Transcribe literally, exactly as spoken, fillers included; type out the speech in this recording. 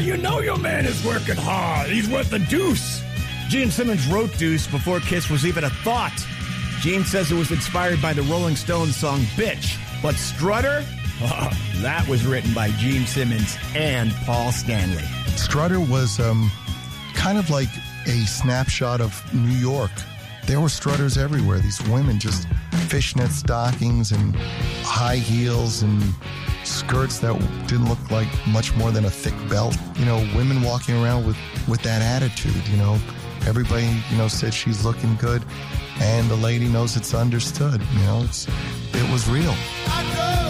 You know your man is working hard. He's worth a deuce. Gene Simmons wrote Deuce before Kiss was even a thought. Gene says it was inspired by the Rolling Stones song Bitch. But Strutter? Oh, that was written by Gene Simmons and Paul Stanley. Strutter was um, kind of like a snapshot of New York. There were strutters everywhere. These women just fishnet stockings and high heels and skirts that didn't look like much more than a thick belt. You know, women walking around with, with that attitude, you know. Everybody, you know, said she's looking good, and the lady knows it's understood. You know, it's it was real.